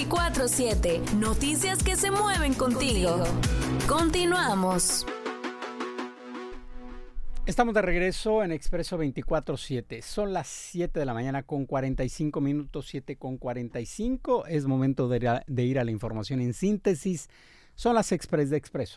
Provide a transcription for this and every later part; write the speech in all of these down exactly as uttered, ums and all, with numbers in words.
veinticuatro siete. Noticias que se mueven contigo. Continuamos. Estamos de regreso en Expreso veinticuatro siete. Son las siete de la mañana con cuarenta y cinco minutos, siete con cuarenta y cinco. Es momento de ir a, de ir a la información en síntesis. Son las Express de Expreso.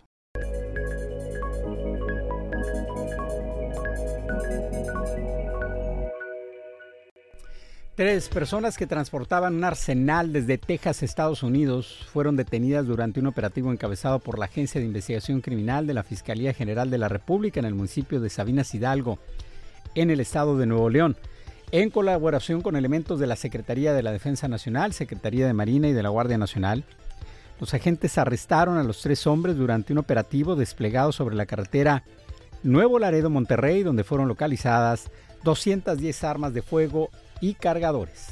Tres personas que transportaban un arsenal desde Texas, Estados Unidos, fueron detenidas durante un operativo encabezado por la Agencia de Investigación Criminal de la Fiscalía General de la República en el municipio de Sabinas Hidalgo, en el estado de Nuevo León, en colaboración con elementos de la Secretaría de la Defensa Nacional, Secretaría de Marina y de la Guardia Nacional. Los agentes arrestaron a los tres hombres durante un operativo desplegado sobre la carretera Nuevo Laredo-Monterrey, donde fueron localizadas doscientas diez armas de fuego y cargadores.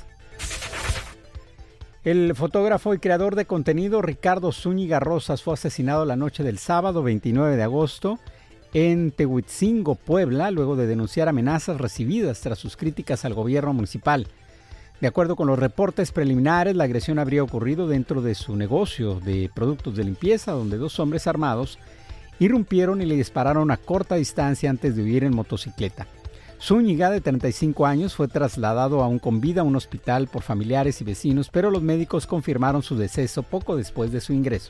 El fotógrafo y creador de contenido Ricardo Zúñiga Rosas fue asesinado la noche del sábado veintinueve de agosto en Tehuitzingo, Puebla, luego de denunciar amenazas recibidas tras sus críticas al gobierno municipal. De acuerdo con los reportes preliminares, la agresión habría ocurrido dentro de su negocio de productos de limpieza, donde dos hombres armados irrumpieron y le dispararon a corta distancia antes de huir en motocicleta. Zúñiga, de treinta y cinco años, fue trasladado aún con vida a un hospital por familiares y vecinos, pero los médicos confirmaron su deceso poco después de su ingreso.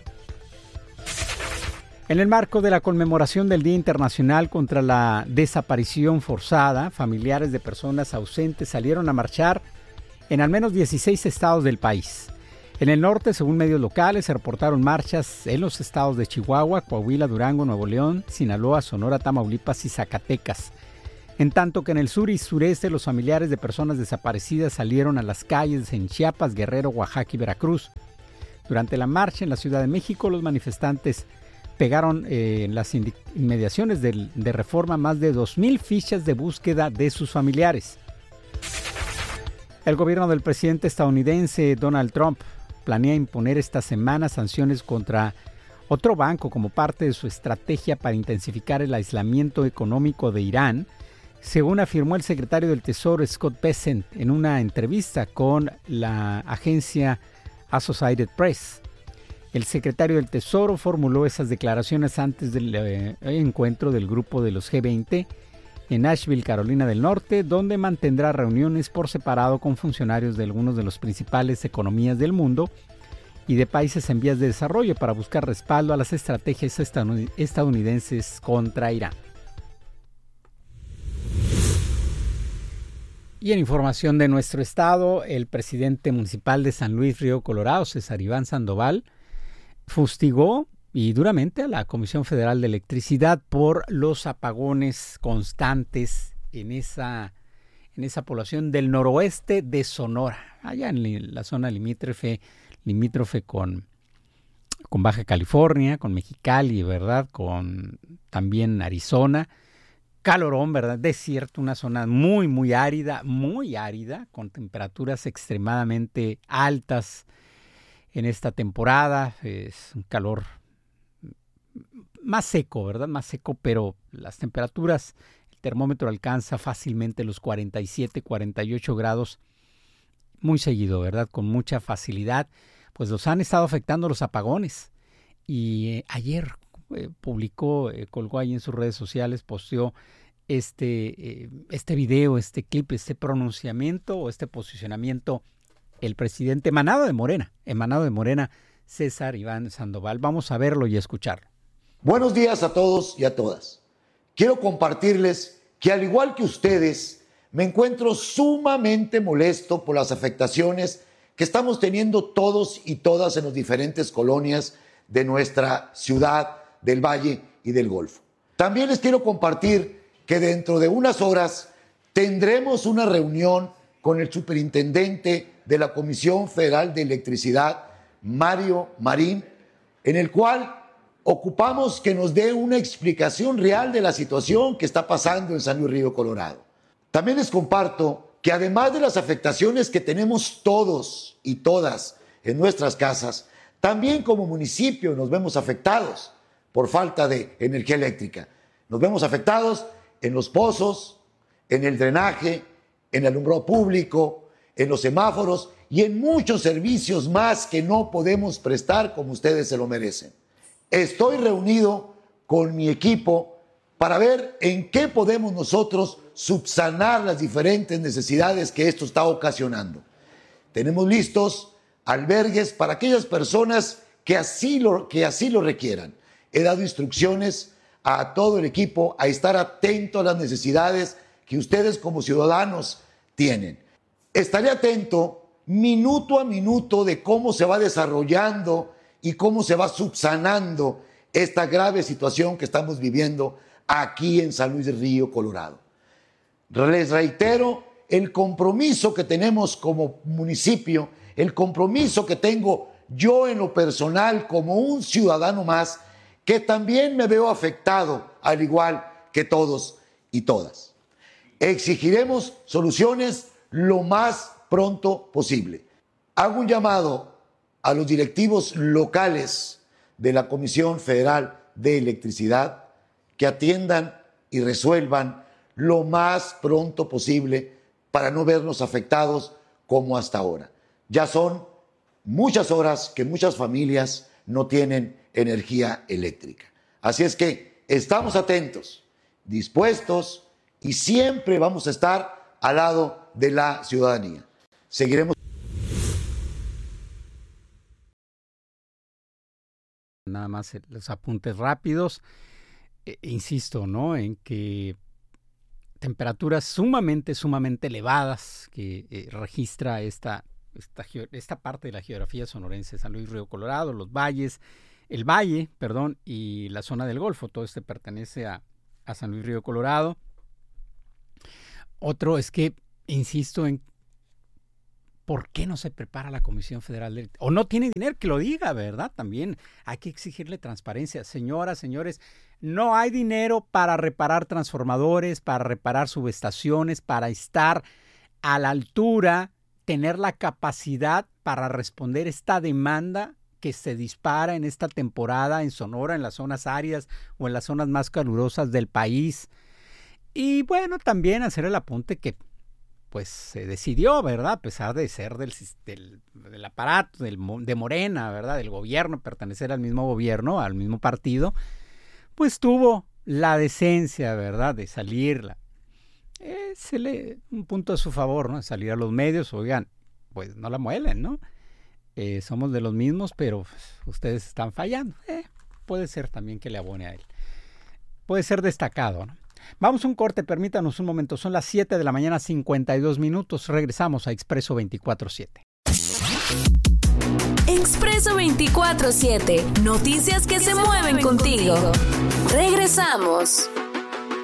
En el marco de la conmemoración del Día Internacional contra la Desaparición Forzada, familiares de personas ausentes salieron a marchar en al menos dieciséis estados del país. En el norte, según medios locales, se reportaron marchas en los estados de Chihuahua, Coahuila, Durango, Nuevo León, Sinaloa, Sonora, Tamaulipas y Zacatecas. En tanto que en el sur y sureste los familiares de personas desaparecidas salieron a las calles en Chiapas, Guerrero, Oaxaca y Veracruz. Durante la marcha en la Ciudad de México, los manifestantes pegaron eh, en las inmediaciones de, de Reforma más de dos mil fichas de búsqueda de sus familiares. El gobierno del presidente estadounidense Donald Trump planea imponer esta semana sanciones contra otro banco como parte de su estrategia para intensificar el aislamiento económico de Irán, según afirmó el secretario del Tesoro Scott Bessent en una entrevista con la agencia Associated Press. El secretario del Tesoro formuló esas declaraciones antes del eh, encuentro del grupo de los G veinte en Nashville, Carolina del Norte, donde mantendrá reuniones por separado con funcionarios de algunos de las principales economías del mundo y de países en vías de desarrollo para buscar respaldo a las estrategias estadounidenses contra Irán. Y en información de nuestro estado, el presidente municipal de San Luis Río Colorado, César Iván Sandoval, fustigó y duramente a la Comisión Federal de Electricidad por los apagones constantes en esa, en esa población del noroeste de Sonora, allá en la zona limítrofe, limítrofe con, con Baja California, con Mexicali, ¿verdad? Con también Arizona. Calorón, ¿verdad? Desierto, una zona muy, muy árida, muy árida, con temperaturas extremadamente altas en esta temporada. Es un calor más seco, ¿verdad? Más seco, pero las temperaturas, el termómetro alcanza fácilmente los cuarenta y siete, cuarenta y ocho grados muy seguido, ¿verdad? Con mucha facilidad, pues los han estado afectando los apagones. Y eh, ayer eh, publicó, eh, colgó ahí en sus redes sociales, posteó este, eh, este video, este clip, este pronunciamiento o este posicionamiento, el presidente emanado de Morena, emanado de Morena, César Iván Sandoval. Vamos a verlo y escucharlo. Buenos días a todos y a todas. Quiero compartirles que al igual que ustedes, me encuentro sumamente molesto por las afectaciones que estamos teniendo todos y todas en las diferentes colonias de nuestra ciudad, del Valle y del Golfo. También les quiero compartir que dentro de unas horas tendremos una reunión con el superintendente de la Comisión Federal de Electricidad, Mario Marín, en el cual ocupamos que nos dé una explicación real de la situación que está pasando en San Luis Río Colorado. También les comparto que además de las afectaciones que tenemos todos y todas en nuestras casas, también como municipio nos vemos afectados por falta de energía eléctrica. Nos vemos afectados en los pozos, en el drenaje, en el alumbrado público, en los semáforos y en muchos servicios más que no podemos prestar como ustedes se lo merecen. Estoy reunido con mi equipo para ver en qué podemos nosotros subsanar las diferentes necesidades que esto está ocasionando. Tenemos listos albergues para aquellas personas que así lo, que así lo requieran. He dado instrucciones a todo el equipo a estar atento a las necesidades que ustedes como ciudadanos tienen. Estaré atento minuto a minuto de cómo se va desarrollando y cómo se va subsanando esta grave situación que estamos viviendo aquí en San Luis del Río, Colorado. Les reitero el compromiso que tenemos como municipio, el compromiso que tengo yo en lo personal como un ciudadano más, que también me veo afectado, al igual que todos y todas. Exigiremos soluciones lo más pronto posible. Hago un llamado a los directivos locales de la Comisión Federal de Electricidad que atiendan y resuelvan lo más pronto posible para no vernos afectados como hasta ahora. Ya son muchas horas que muchas familias no tienen energía eléctrica. Así es que estamos atentos, dispuestos y siempre vamos a estar al lado de la ciudadanía. Seguiremos. Nada más los apuntes rápidos. Eh, insisto, ¿no? En que temperaturas sumamente, sumamente elevadas que eh, registra esta, esta, esta parte de la geografía sonorense, San Luis Río Colorado, los valles, el valle, perdón, y la zona del Golfo. Todo este pertenece a, a San Luis Río Colorado. Otro es que, insisto en ¿por qué no se prepara la Comisión Federal de... o no tiene dinero? Que lo diga, ¿verdad? También hay que exigirle transparencia. Señoras, señores, no hay dinero para reparar transformadores, para reparar subestaciones, para estar a la altura, tener la capacidad para responder esta demanda que se dispara en esta temporada en Sonora, en las zonas áridas o en las zonas más calurosas del país. Y bueno, también hacer el apunte que pues se decidió, ¿verdad? A pesar de ser del, del, del aparato, del, de Morena, ¿verdad? Del gobierno, pertenecer al mismo gobierno, al mismo partido, pues tuvo la decencia, ¿verdad? De salir, la, eh, se le, un punto a su favor, ¿no? Salir a los medios, oigan, pues no la muelen, ¿no? Eh, somos de los mismos, pero pues, ustedes están fallando. Eh, puede ser también que le abone a él. Puede ser destacado, ¿no? Vamos a un corte, permítanos un momento. Son las siete de la mañana, cincuenta y dos minutos. Regresamos a Expreso veinticuatro siete. Expreso veinticuatro siete. Noticias que se mueven contigo. Regresamos.